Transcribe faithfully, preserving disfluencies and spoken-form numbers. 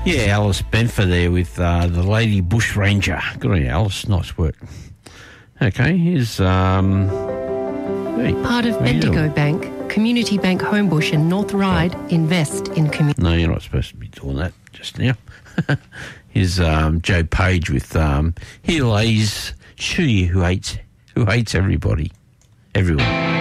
Yeah, Alice Benfer there with uh, the Lady Bushranger. Good on you, Alice. Nice work. Okay, here's... Um, hey, Part of Bendigo Bank, Community Bank Homebush and North Ryde invest in community. No, you're not supposed to be doing that just now. Here's um, Joe Page with um, Here Lays She Who Hates, who hates Everybody. Everyone.